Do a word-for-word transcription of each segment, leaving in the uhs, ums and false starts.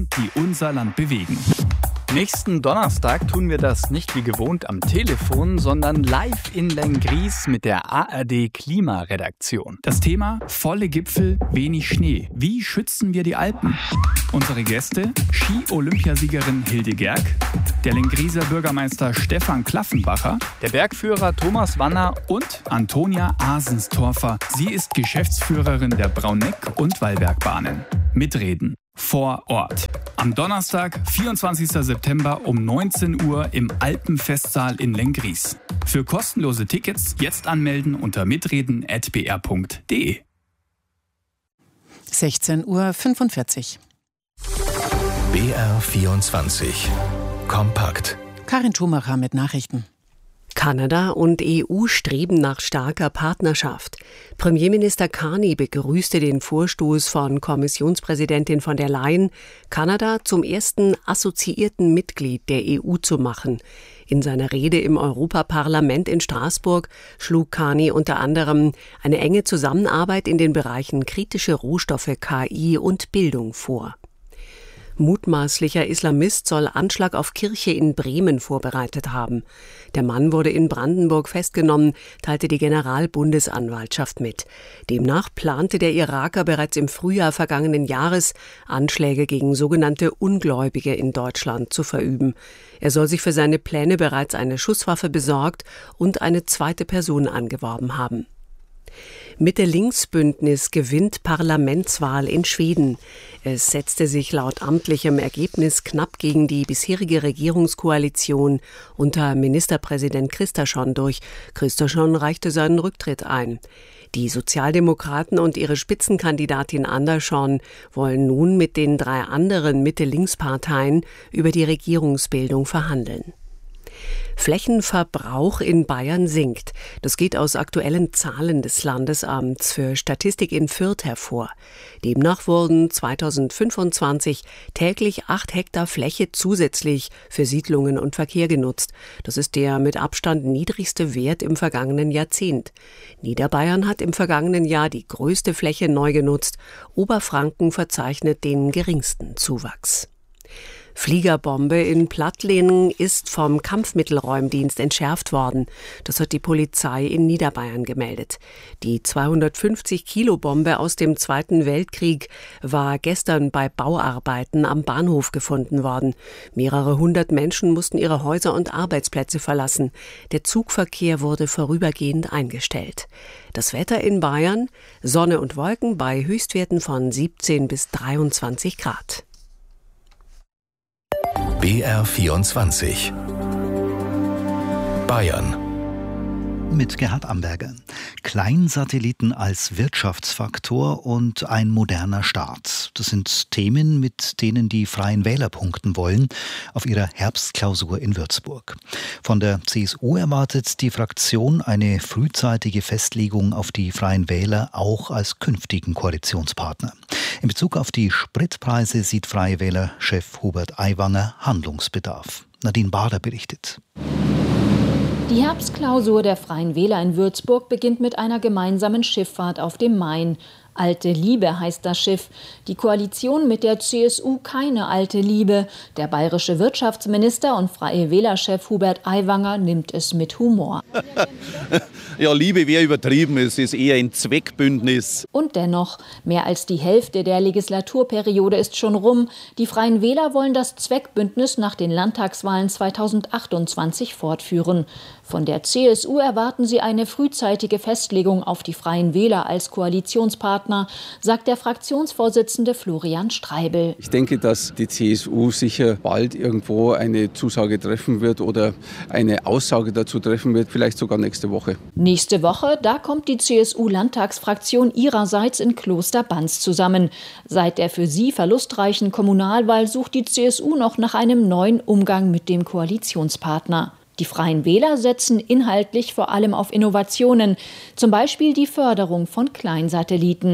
Themen, die unser Land bewegen. Nächsten Donnerstag tun wir das nicht wie gewohnt am Telefon, sondern live in Lenggries mit der A R D-Klimaredaktion. Das Thema: volle Gipfel, wenig Schnee. Wie schützen wir die Alpen? Unsere Gäste: Ski-Olympiasiegerin Hilde Gerg, der Lengrieser Bürgermeister Stefan Klaffenbacher, der Bergführer Thomas Wanner und Antonia Asenstorfer. Sie ist Geschäftsführerin der Brauneck- und Wallbergbahnen. Mitreden vor Ort. Am Donnerstag, vierundzwanzigsten September um neunzehn Uhr im Alpenfestsaal in Lenggries. Für kostenlose Tickets jetzt anmelden unter mitreden at b r punkt d e. sechzehn Uhr fünfundvierzig. B R vierundzwanzig. Kompakt. Karin Schumacher mit Nachrichten. Kanada und E U streben nach starker Partnerschaft. Premierminister Carney begrüßte den Vorstoß von Kommissionspräsidentin von der Leyen, Kanada zum ersten assoziierten Mitglied der E U zu machen. In seiner Rede im Europaparlament in Straßburg schlug Carney unter anderem eine enge Zusammenarbeit in den Bereichen kritische Rohstoffe, K I und Bildung vor. Mutmaßlicher Islamist soll Anschlag auf Kirche in Bremen vorbereitet haben. Der Mann wurde in Brandenburg festgenommen, teilte die Generalbundesanwaltschaft mit. Demnach plante der Iraker bereits im Frühjahr vergangenen Jahres, Anschläge gegen sogenannte Ungläubige in Deutschland zu verüben. Er soll sich für seine Pläne bereits eine Schusswaffe besorgt und eine zweite Person angeworben haben. Mitte-Links-Bündnis gewinnt Parlamentswahl in Schweden. Es setzte sich laut amtlichem Ergebnis knapp gegen die bisherige Regierungskoalition unter Ministerpräsident Kristersson durch. Kristersson reichte seinen Rücktritt ein. Die Sozialdemokraten und ihre Spitzenkandidatin Andersson wollen nun mit den drei anderen Mitte-Links-Parteien über die Regierungsbildung verhandeln. Flächenverbrauch in Bayern sinkt. Das geht aus aktuellen Zahlen des Landesamts für Statistik in Fürth hervor. Demnach wurden zweitausendfünfundzwanzig täglich acht Hektar Fläche zusätzlich für Siedlungen und Verkehr genutzt. Das ist der mit Abstand niedrigste Wert im vergangenen Jahrzehnt. Niederbayern hat im vergangenen Jahr die größte Fläche neu genutzt. Oberfranken verzeichnet den geringsten Zuwachs. Fliegerbombe in Plattlingen ist vom Kampfmittelräumdienst entschärft worden. Das hat die Polizei in Niederbayern gemeldet. Die zweihundertfünfzig Kilo Bombe aus dem Zweiten Weltkrieg war gestern bei Bauarbeiten am Bahnhof gefunden worden. Mehrere hundert Menschen mussten ihre Häuser und Arbeitsplätze verlassen. Der Zugverkehr wurde vorübergehend eingestellt. Das Wetter in Bayern: Sonne und Wolken bei Höchstwerten von siebzehn bis dreiundzwanzig Grad. B R vierundzwanzig. Bayern. Mit Gerhard Amberger. Kleinsatelliten als Wirtschaftsfaktor und ein moderner Staat. Das sind Themen, mit denen die Freien Wähler punkten wollen auf ihrer Herbstklausur in Würzburg. Von der C S U erwartet die Fraktion eine frühzeitige Festlegung auf die Freien Wähler auch als künftigen Koalitionspartner. In Bezug auf die Spritpreise sieht Freie Wähler-Chef Hubert Aiwanger Handlungsbedarf. Nadine Bader berichtet. Die Herbstklausur der Freien Wähler in Würzburg beginnt mit einer gemeinsamen Schifffahrt auf dem Main. Alte Liebe heißt das Schiff. Die Koalition mit der C S U keine alte Liebe. Der bayerische Wirtschaftsminister und Freie Wähler-Chef Hubert Aiwanger nimmt es mit Humor. Ja, Liebe wäre übertrieben, es ist eher ein Zweckbündnis. Und dennoch, mehr als die Hälfte der Legislaturperiode ist schon rum. Die Freien Wähler wollen das Zweckbündnis nach den Landtagswahlen zweitausendachtundzwanzig fortführen. Von der C S U erwarten sie eine frühzeitige Festlegung auf die Freien Wähler als Koalitionspartner, sagt der Fraktionsvorsitzende Florian Streibel. Ich denke, dass die C S U sicher bald irgendwo eine Zusage treffen wird oder eine Aussage dazu treffen wird, vielleicht sogar nächste Woche. Nächste Woche, da kommt die C S U-Landtagsfraktion ihrerseits in Klosterbanz zusammen. Seit der für sie verlustreichen Kommunalwahl sucht die C S U noch nach einem neuen Umgang mit dem Koalitionspartner. Die Freien Wähler setzen inhaltlich vor allem auf Innovationen, zum Beispiel die Förderung von Kleinsatelliten.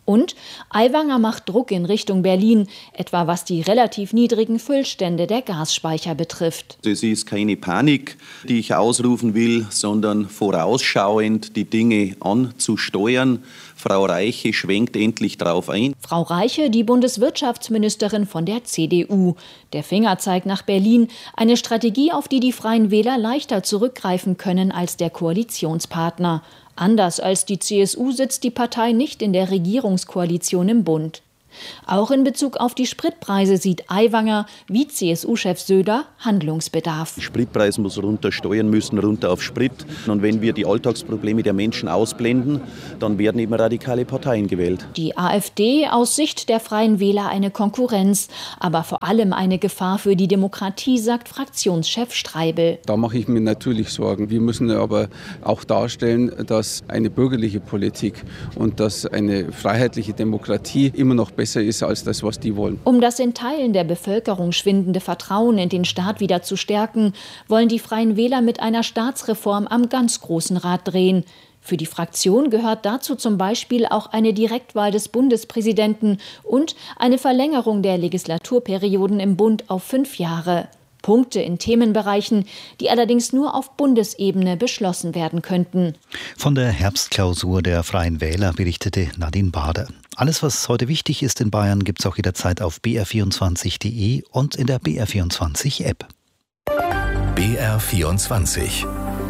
Und Aiwanger macht Druck in Richtung Berlin, etwa was die relativ niedrigen Füllstände der Gasspeicher betrifft. Es ist keine Panik, die ich ausrufen will, sondern vorausschauend die Dinge anzusteuern. Frau Reiche schwenkt endlich drauf ein. Frau Reiche, die Bundeswirtschaftsministerin von der C D U. Der Fingerzeig nach Berlin, eine Strategie, auf die die Freien Wähler leichter zurückgreifen können als der Koalitionspartner. Anders als die C S U sitzt die Partei nicht in der Regierungskoalition im Bund. Auch in Bezug auf die Spritpreise sieht Aiwanger, wie C S U-Chef Söder, Handlungsbedarf. Spritpreis muss runter, Steuern müssen runter auf Sprit. Und wenn wir die Alltagsprobleme der Menschen ausblenden, dann werden eben radikale Parteien gewählt. Die AfD aus Sicht der Freien Wähler eine Konkurrenz, aber vor allem eine Gefahr für die Demokratie, sagt Fraktionschef Streibel. Da mache ich mir natürlich Sorgen. Wir müssen aber auch darstellen, dass eine bürgerliche Politik und dass eine freiheitliche Demokratie immer noch besser ist als das, was die wollen. Um das in Teilen der Bevölkerung schwindende Vertrauen in den Staat wieder zu stärken, wollen die Freien Wähler mit einer Staatsreform am ganz großen Rad drehen. Für die Fraktion gehört dazu zum Beispiel auch eine Direktwahl des Bundespräsidenten und eine Verlängerung der Legislaturperioden im Bund auf fünf Jahre. Punkte in Themenbereichen, die allerdings nur auf Bundesebene beschlossen werden könnten. Von der Herbstklausur der Freien Wähler berichtete Nadine Bader. Alles, was heute wichtig ist in Bayern, gibt es auch jederzeit auf b r vierundzwanzig punkt d e und in der B R vierundzwanzig App. B R vierundzwanzig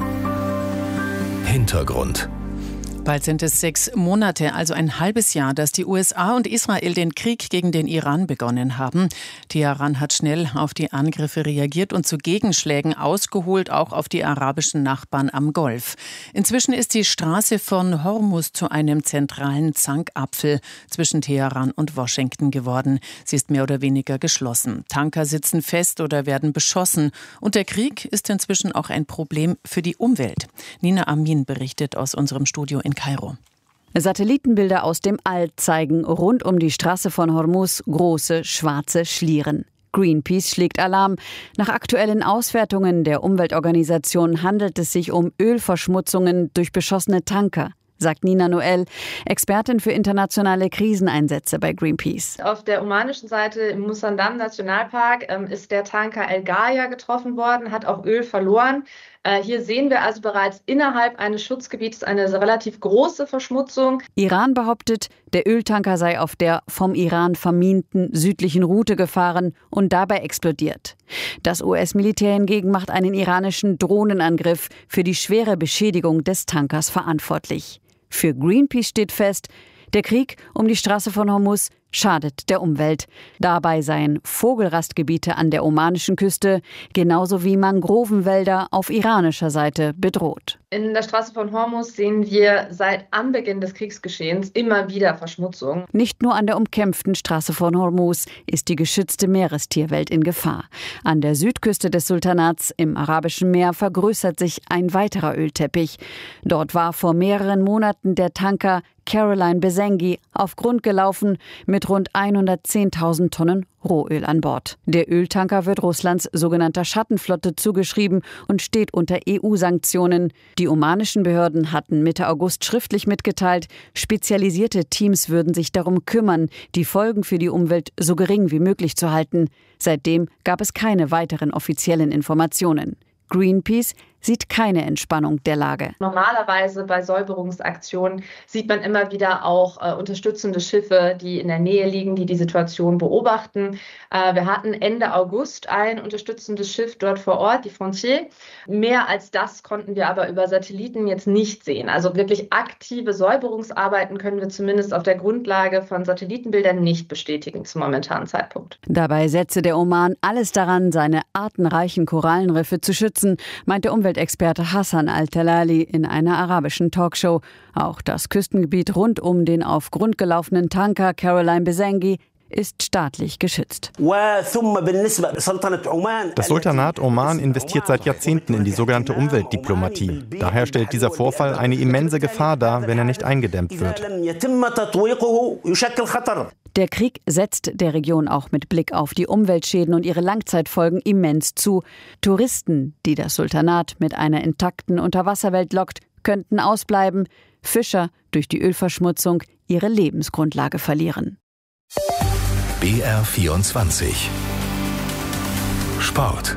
Hintergrund. Bald sind es sechs Monate, also ein halbes Jahr, dass die U S A und Israel den Krieg gegen den Iran begonnen haben. Teheran hat schnell auf die Angriffe reagiert und zu Gegenschlägen ausgeholt, auch auf die arabischen Nachbarn am Golf. Inzwischen ist die Straße von Hormuz zu einem zentralen Zankapfel zwischen Teheran und Washington geworden. Sie ist mehr oder weniger geschlossen. Tanker sitzen fest oder werden beschossen. Und der Krieg ist inzwischen auch ein Problem für die Umwelt. Nina Amin berichtet aus unserem Studio in Kairo. Satellitenbilder aus dem All zeigen rund um die Straße von Hormuz große schwarze Schlieren. Greenpeace schlägt Alarm. Nach aktuellen Auswertungen der Umweltorganisation handelt es sich um Ölverschmutzungen durch beschossene Tanker, sagt Nina Noel, Expertin für internationale Kriseneinsätze bei Greenpeace. Auf der omanischen Seite im Musandam-Nationalpark ähm, ist der Tanker El Gaia getroffen worden, hat auch Öl verloren. Äh, hier sehen wir also bereits innerhalb eines Schutzgebietes eine relativ große Verschmutzung. Iran behauptet, der Öltanker sei auf der vom Iran verminten südlichen Route gefahren und dabei explodiert. Das U S-Militär hingegen macht einen iranischen Drohnenangriff für die schwere Beschädigung des Tankers verantwortlich. Für Greenpeace steht fest, der Krieg um die Straße von Hormuz schadet der Umwelt. Dabei seien Vogelrastgebiete an der omanischen Küste genauso wie Mangrovenwälder auf iranischer Seite bedroht. In der Straße von Hormuz sehen wir seit Anbeginn des Kriegsgeschehens immer wieder Verschmutzung. Nicht nur an der umkämpften Straße von Hormuz ist die geschützte Meerestierwelt in Gefahr. An der Südküste des Sultanats im Arabischen Meer vergrößert sich ein weiterer Ölteppich. Dort war vor mehreren Monaten der Tanker Caroline Besengi auf Grund gelaufen mit rund hundertzehntausend Tonnen Rohöl an Bord. Der Öltanker wird Russlands sogenannter Schattenflotte zugeschrieben und steht unter E U-Sanktionen. Die omanischen Behörden hatten Mitte August schriftlich mitgeteilt, spezialisierte Teams würden sich darum kümmern, die Folgen für die Umwelt so gering wie möglich zu halten. Seitdem gab es keine weiteren offiziellen Informationen. Greenpeace sieht keine Entspannung der Lage. Normalerweise bei Säuberungsaktionen sieht man immer wieder auch äh, unterstützende Schiffe, die in der Nähe liegen, die die Situation beobachten. Äh, wir hatten Ende August ein unterstützendes Schiff dort vor Ort, die Frontier. Mehr als das konnten wir aber über Satelliten jetzt nicht sehen. Also wirklich aktive Säuberungsarbeiten können wir zumindest auf der Grundlage von Satellitenbildern nicht bestätigen zum momentanen Zeitpunkt. Dabei setze der Oman alles daran, seine artenreichen Korallenriffe zu schützen, meint der Umweltexperte Hassan Al-Talali in einer arabischen Talkshow. Auch das Küstengebiet rund um den auf Grund gelaufenen Tanker Caroline Besengi ist staatlich geschützt. Das Sultanat Oman investiert seit Jahrzehnten in die sogenannte Umweltdiplomatie. Daher stellt dieser Vorfall eine immense Gefahr dar, wenn er nicht eingedämmt wird. Der Krieg setzt der Region auch mit Blick auf die Umweltschäden und ihre Langzeitfolgen immens zu. Touristen, die das Sultanat mit einer intakten Unterwasserwelt lockt, könnten ausbleiben. Fischer durch die Ölverschmutzung ihre Lebensgrundlage verlieren. B R vierundzwanzig Sport.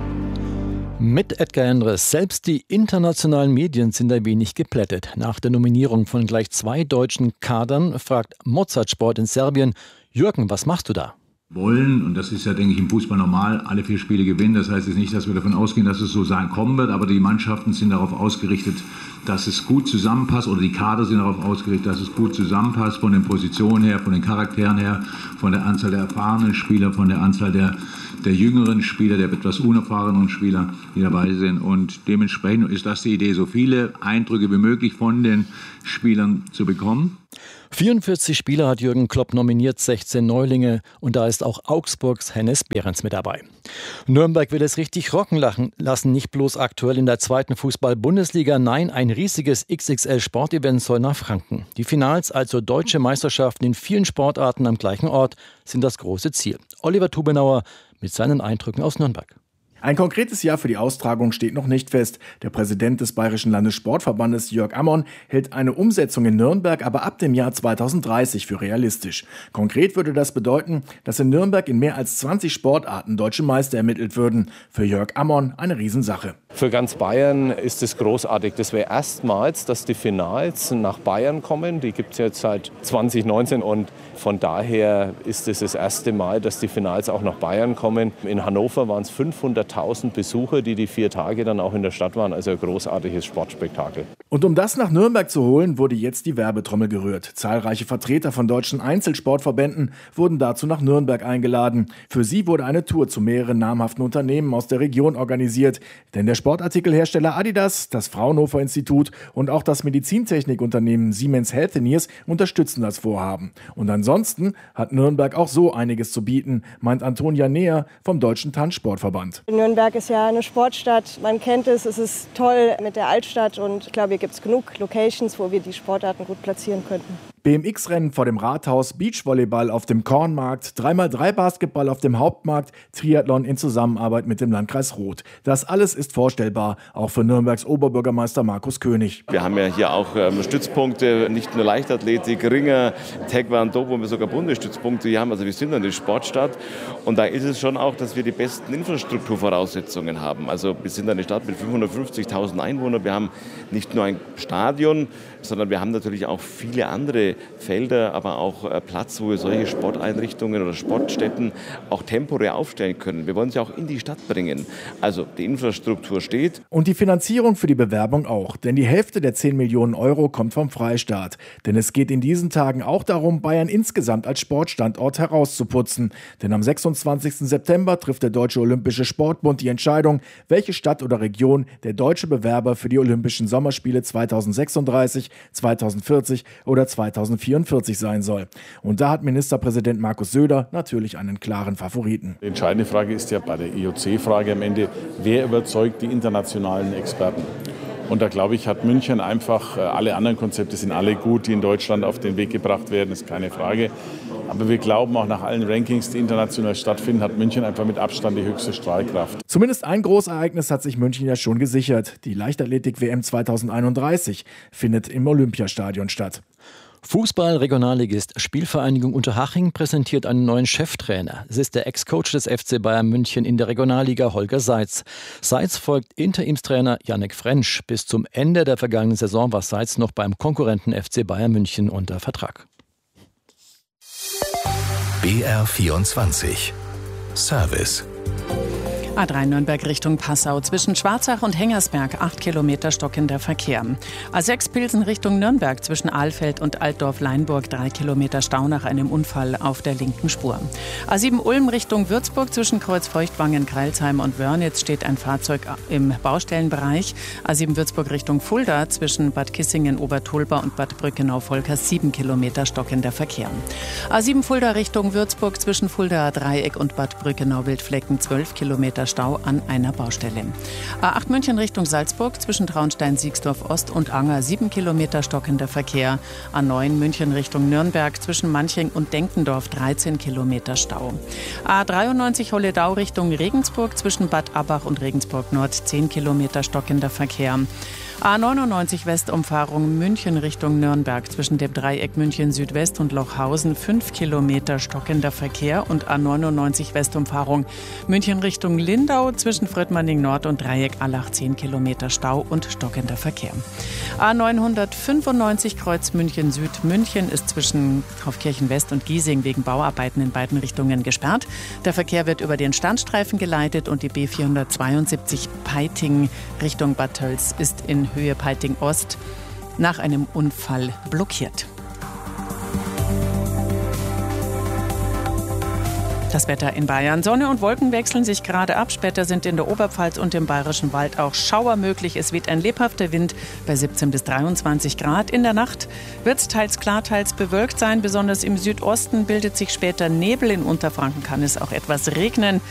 Mit Edgar Endres. Selbst die internationalen Medien sind ein wenig geplättet. Nach der Nominierung von gleich zwei deutschen Kadern fragt Mozart Sport in Serbien: Jürgen, was machst du da? Wollen, und das ist ja, denke ich, im Fußball normal, alle vier Spiele gewinnen. Das heißt jetzt nicht, dass wir davon ausgehen, dass es so sein kommen wird, aber die Mannschaften sind darauf ausgerichtet, dass es gut zusammenpasst, oder die Kader sind darauf ausgerichtet, dass es gut zusammenpasst, von den Positionen her, von den Charakteren her, von der Anzahl der erfahrenen Spieler, von der Anzahl der, der jüngeren Spieler, der etwas unerfahrenen Spieler, die dabei sind. Und dementsprechend ist das die Idee, so viele Eindrücke wie möglich von den Spielern zu bekommen. vierundvierzig Spieler hat Jürgen Klopp nominiert, sechzehn Neulinge, und da ist auch Augsburgs Hennes Behrens mit dabei. Nürnberg will es richtig rocken lassen, nicht bloß aktuell in der zweiten Fußball-Bundesliga, nein, ein riesiges X X L-Sportevent soll nach Franken. Die Finals, also deutsche Meisterschaften in vielen Sportarten am gleichen Ort, sind das große Ziel. Oliver Tubenauer mit seinen Eindrücken aus Nürnberg. Ein konkretes Jahr für die Austragung steht noch nicht fest. Der Präsident des Bayerischen Landessportverbandes, Jörg Ammon, hält eine Umsetzung in Nürnberg aber ab dem Jahr zweitausenddreißig für realistisch. Konkret würde das bedeuten, dass in Nürnberg in mehr als zwanzig Sportarten deutsche Meister ermittelt würden. Für Jörg Ammon eine Riesensache. Für ganz Bayern ist es großartig. Das wäre erstmals, dass die Finals nach Bayern kommen. Die gibt es jetzt seit zwanzig neunzehn und von daher ist es das erste Mal, dass die Finals auch nach Bayern kommen. In Hannover waren es fünfhunderttausend Besucher, die die vier Tage dann auch in der Stadt waren. Also ein großartiges Sportspektakel. Und um das nach Nürnberg zu holen, wurde jetzt die Werbetrommel gerührt. Zahlreiche Vertreter von deutschen Einzelsportverbänden wurden dazu nach Nürnberg eingeladen. Für sie wurde eine Tour zu mehreren namhaften Unternehmen aus der Region organisiert. Denn der Sportartikelhersteller Adidas, das Fraunhofer Institut und auch das Medizintechnikunternehmen Siemens Healthineers unterstützen das Vorhaben. Und ansonsten hat Nürnberg auch so einiges zu bieten, meint Antonia Neher vom Deutschen Tanzsportverband. Nürnberg ist ja eine Sportstadt, man kennt es, es ist toll mit der Altstadt und ich glaube, hier gibt es genug Locations, wo wir die Sportarten gut platzieren könnten. B M X-Rennen vor dem Rathaus, Beachvolleyball auf dem Kornmarkt, drei mal drei Basketball auf dem Hauptmarkt, Triathlon in Zusammenarbeit mit dem Landkreis Roth. Das alles ist vorstellbar, auch für Nürnbergs Oberbürgermeister Markus König. Wir haben ja hier auch ähm, Stützpunkte, nicht nur Leichtathletik, Ringer, Taekwondo, wo wir sogar Bundesstützpunkte hier haben. Also wir sind eine Sportstadt und da ist es schon auch, dass wir die besten Infrastrukturvoraussetzungen haben. Also wir sind eine Stadt mit fünfhundertfünfzigtausend Einwohnern. Wir haben nicht nur ein Stadion, sondern wir haben natürlich auch viele andere Felder, aber auch Platz, wo wir solche Sporteinrichtungen oder Sportstätten auch temporär aufstellen können. Wir wollen sie auch in die Stadt bringen. Also die Infrastruktur steht. Und die Finanzierung für die Bewerbung auch. Denn die Hälfte der zehn Millionen Euro kommt vom Freistaat. Denn es geht in diesen Tagen auch darum, Bayern insgesamt als Sportstandort herauszuputzen. Denn am sechsundzwanzigsten September trifft der Deutsche Olympische Sportbund die Entscheidung, welche Stadt oder Region der deutsche Bewerber für die Olympischen Sommerspiele zweitausendsechsunddreißig, zweitausendvierzig oder zweitausendvierundvierzig sein soll. Und da hat Ministerpräsident Markus Söder natürlich einen klaren Favoriten. Die entscheidende Frage ist ja bei der I O C-Frage am Ende, wer überzeugt die internationalen Experten? Und da glaube ich, hat München einfach, alle anderen Konzepte sind alle gut, die in Deutschland auf den Weg gebracht werden, ist keine Frage. Aber wir glauben auch nach allen Rankings, die international stattfinden, hat München einfach mit Abstand die höchste Strahlkraft. Zumindest ein Großereignis hat sich München ja schon gesichert. Die Leichtathletik-W M zweitausendeinunddreißig findet im Olympiastadion statt. Fußball-Regionalligist Spielvereinigung Unterhaching präsentiert einen neuen Cheftrainer. Es ist der Ex-Coach des F C Bayern München in der Regionalliga, Holger Seitz. Seitz folgt Interimstrainer Jannik Frensch. Bis zum Ende der vergangenen Saison war Seitz noch beim Konkurrenten F C Bayern München unter Vertrag. B R vierundzwanzig Service. A drei Nürnberg Richtung Passau. Zwischen Schwarzach und Hengersberg acht Kilometer stockender Verkehr. A sechs Pilsen Richtung Nürnberg zwischen Ahlfeld und Altdorf-Leinburg drei Kilometer Stau nach einem Unfall auf der linken Spur. A sieben Ulm Richtung Würzburg zwischen Kreuzfeuchtwangen, Kreilsheim und Wörnitz steht ein Fahrzeug im Baustellenbereich. A sieben Würzburg Richtung Fulda zwischen Bad Kissingen, Obertolba und Bad Brückenau-Volkers sieben Kilometer stockender Verkehr. A sieben Fulda Richtung Würzburg zwischen Fuldaer Dreieck und Bad Brückenau-Wildflecken zwölf Kilometer Stau an einer Baustelle. A acht München Richtung Salzburg zwischen Traunstein-Siegsdorf Ost und Anger sieben Kilometer stockender Verkehr. A neun München Richtung Nürnberg zwischen Manching und Denkendorf dreizehn Kilometer Stau. A dreiundneunzig Holledau Richtung Regensburg zwischen Bad Abbach und Regensburg Nord zehn Kilometer stockender Verkehr. A neunundneunzig Westumfahrung München Richtung Nürnberg zwischen dem Dreieck München Südwest und Lochhausen fünf Kilometer stockender Verkehr und A neunundneunzig Westumfahrung München Richtung Lindau zwischen Fröttmanning Nord und Dreieck Allach zehn Kilometer Stau und stockender Verkehr. A neunhundertfünfundneunzig Kreuz München Süd München ist zwischen Kaufkirchen West und Giesing wegen Bauarbeiten in beiden Richtungen gesperrt. Der Verkehr wird über den Standstreifen geleitet und die B vierhundertzweiundsiebzig Peiting Richtung Bad Tölz ist in Höhe Peiting Ost nach einem Unfall blockiert. Das Wetter in Bayern. Sonne und Wolken wechseln sich gerade ab. Später sind in der Oberpfalz und im Bayerischen Wald auch Schauer möglich. Es weht ein lebhafter Wind bei siebzehn bis dreiundzwanzig Grad. In der Nacht wird es teils klar, teils bewölkt sein. Besonders im Südosten bildet sich später Nebel. In Unterfranken kann es auch etwas regnen.